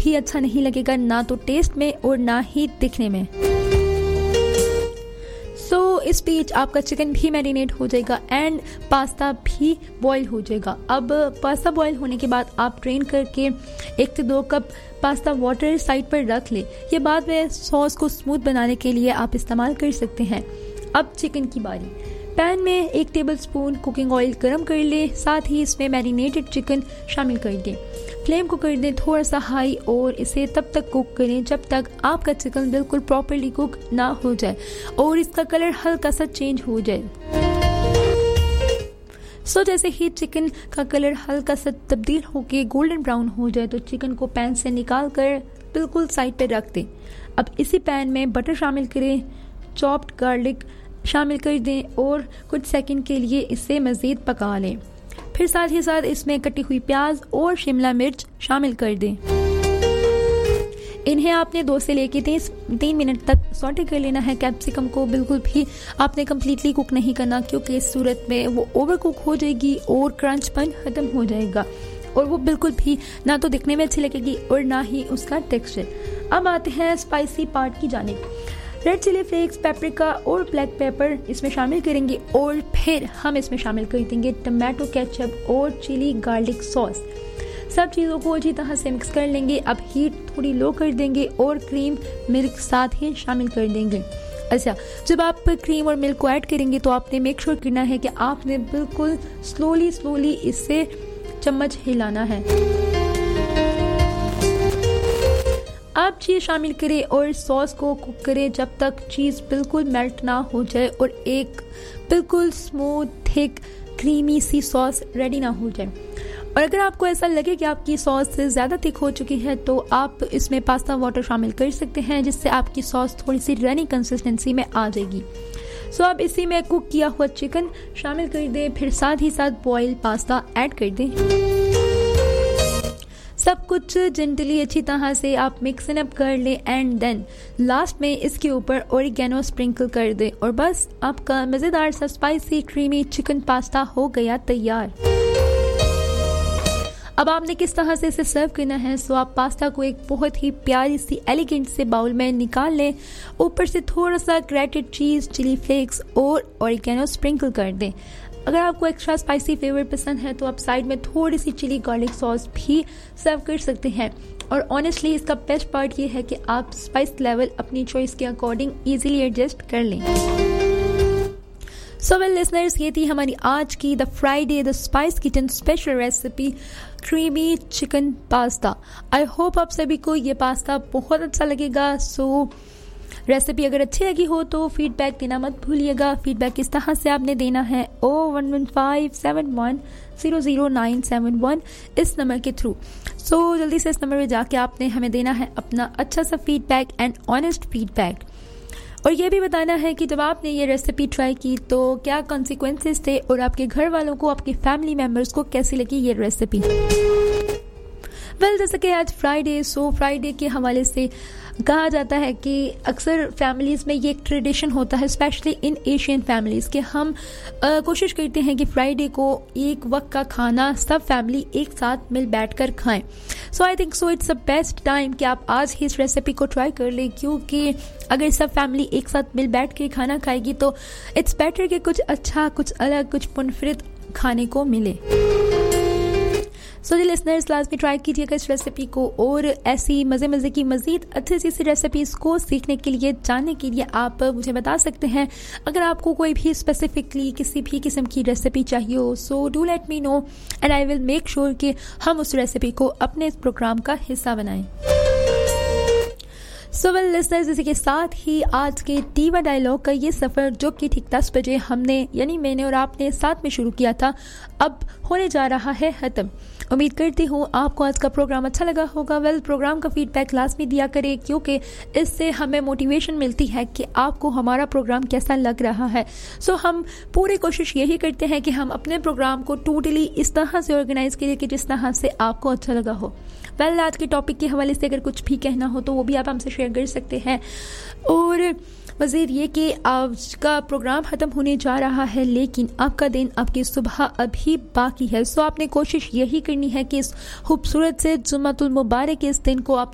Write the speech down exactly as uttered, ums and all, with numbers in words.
भी अच्छा नहीं लगेगा, ना तो टेस्ट में और ना ही दिखने में। सो so, इस बीच आपका चिकन भी मैरिनेट हो जाएगा एंड पास्ता भी बॉईल हो जाएगा। अब पास्ता बॉईल होने के बाद आप ड्रेन करके एक से दो कप पास्ता वाटर साइड पर रख ले। ये बाद में सॉस को स्मूथ बनाने के लिए आप इस्तेमाल कर सकते हैं। अब चिकन की बारी। पैन में एक टेबलस्पून कुकिंग ऑयल गरम कर ले, साथ ही इसमें मैरिनेटेड चिकन शामिल कर दें। फ्लेम को कर दें थोड़ा सा हाई और इसे तब तक कुक करें जब तक आपका चिकन बिल्कुल प्रॉपर्ली कुक ना हो जाए और इसका कलर हल्का सा चेंज हो जाए। सो so, जैसे ही चिकन का कलर हल्का सा तब्दील होकर गोल्डन ब्राउन हो जाए तो चिकन को पैन से निकाल कर बिल्कुल साइड पे रख दें। अब इसी पैन में बटर शामिल करें, चॉप्ड गार्लिक शामिल कर दें और कुछ सेकंड के लिए इसे मज़ीद पका लें। फिर साथ ही साथ इसमें कटी हुई प्याज और शिमला मिर्च शामिल कर दें। इन्हें आपने दो से लेके तीस तीन मिनट तक सॉटे कर लेना है। कैप्सिकम को बिल्कुल भी आपने कम्प्लीटली कुक नहीं करना, क्योंकि इस सूरत में वो ओवर कुक हो जाएगी और क्रंचपन खत्म हो जाएगा और वो बिल्कुल भी ना तो दिखने में अच्छी लगेगी और ना ही उसका टेक्सचर। अब आते हैं स्पाइसी पार्ट की जानिब। रेड चिली फ्लेक्स, पेपरिका और ब्लैक पेपर इसमें शामिल करेंगे और फिर हम इसमें शामिल कर देंगे टमाटो केचप और चिली गार्लिक सॉस। सब चीज़ों को अच्छी तरह से मिक्स कर लेंगे। अब हीट थोड़ी लो कर देंगे और क्रीम मिल्क साथ ही शामिल कर देंगे। अच्छा, जब आप क्रीम और मिल्क को ऐड करेंगे तो आपने मेक श्योर करना है कि आपने बिल्कुल स्लोली स्लोली इससे चम्मच हिलाना है। आप चीज़ शामिल करें और सॉस को कुक करें जब तक चीज़ बिल्कुल मेल्ट ना हो जाए और एक बिल्कुल स्मूथ थिक क्रीमी सी सॉस रेडी ना हो जाए। और अगर आपको ऐसा लगे कि आपकी सॉस ज़्यादा थिक हो चुकी है तो आप इसमें पास्ता वाटर शामिल कर सकते हैं, जिससे आपकी सॉस थोड़ी सी रनी कंसिस्टेंसी में आ जाएगी। सो आप इसी में कुक किया हुआ चिकन शामिल कर दें, फिर साथ ही साथ बॉयल पास्ता ऐड कर दें। सब कुछ जेंटली अच्छी तरह से आप मिक्सन अप कर लें एंड देन लास्ट में इसके ऊपर ओरिगेनो स्प्रिंकल कर दें और बस आपका मज़ेदार सा स्पाइसी क्रीमी चिकन पास्ता हो गया तैयार। अब आपने किस तरह से इसे सर्व करना है, सो आप पास्ता को एक बहुत ही प्यारी सी एलिगेंट से बाउल में निकाल लें, ऊपर से थोड़ा सा ग्रेटेड चीज़, चिली फ्लेक्स और ओरिगेनो स्प्रिंकल कर दें। अगर आपको एक्स्ट्रा स्पाइसी फ्लेवर पसंद है तो आप साइड में थोड़ी सी चिली गार्लिक सॉस भी सर्व कर सकते हैं। और ऑनेस्टली इसका बेस्ट पार्ट ये है कि आप स्पाइस लेवल अपनी चॉइस के अकॉर्डिंग इजीली एडजस्ट कर लें। सो वेल लिसनर्स, ये थी हमारी आज की the Friday the spice kitchen special recipe creamy chicken pasta. I hope आप सभी को ये पास्ता बहुत अच्छा लगेगा। सो रेसिपी अगर अच्छी लगी हो तो फीडबैक देना मत भूलिएगा। फीडबैक किस तरह से आपने देना है ओ one one five seven one zero zero nine seven one इस नंबर के थ्रू। सो so, जल्दी से इस नंबर पे जाके आपने हमें देना है अपना अच्छा सा फीडबैक एंड ऑनेस्ट फीडबैक। और ये भी बताना है कि जब आपने ये रेसिपी ट्राई की तो क्या कॉन्सिक्वेंसेस थे और आपके घर वालों को, आपके फैमिली मेम्बर्स को कैसी लगी ये रेसिपी। वेल well, जैसे कि आज फ्राइडे, सो फ्राइडे के हवाले से कहा जाता है कि अक्सर फैमिलीज़ में ये एक ट्रेडिशन होता है, स्पेशली इन एशियन फैमिलीज़, कि हम आ, कोशिश करते हैं कि फ्राइडे को एक वक्त का खाना सब फैमिली एक साथ मिल बैठकर खाएं। सो I think so it's the best time कि आप आज ही इस रेसिपी को ट्राई कर लें, क्योंकि अगर सब फैमिली एक साथ मिल बैठ के खाना खाएगी तो इट्स बेटर कि कुछ अच्छा, कुछ अलग, कुछ मुनफरिद खाने को मिले। सो जी लिसनर्स, लाजमी ट्राई कीजिएगा इस रेसिपी को और ऐसी मज़े मज़े की मज़ीद अच्छी सी रेसिपीज़ को सीखने के लिए, जानने के लिए आप मुझे बता सकते हैं। अगर आपको कोई भी स्पेसिफिकली किसी भी किस्म की रेसिपी चाहिए हो, so do let me know and I will make sure कि हम उस रेसिपी को अपने इस प्रोग्राम का हिस्सा बनाएं। सो वेल लिसनर्स, इसी के साथ ही आज के टीवा डायलॉग का ये सफ़र, जो कि ठीक दस बजे हमने यानी मैंने और आपने साथ में शुरू किया था, अब होने जा रहा है ख़त्म। उम्मीद करती हूँ आपको आज का प्रोग्राम अच्छा लगा होगा। वेल प्रोग्राम का फीडबैक लाजमी दिया करें, क्योंकि इससे हमें मोटिवेशन मिलती है कि आपको हमारा प्रोग्राम कैसा लग रहा है। सो so, हम पूरी कोशिश यही करते हैं कि हम अपने प्रोग्राम को टोटली इस तरह से ऑर्गेनाइज करें कि जिस तरह से आपको अच्छा लगा हो। वेल well, आज के टॉपिक के हवाले से अगर कुछ भी कहना हो तो वो भी आप हमसे शेयर कर सकते हैं। और मज़ीद ये कि आज का प्रोग्राम ख़त्म होने जा रहा है, लेकिन आपका दिन, आपकी सुबह अभी बाकी है। सो आपने कोशिश यही करनी है कि इस खूबसूरत से जुम्मतुल मुबारक के इस दिन को आप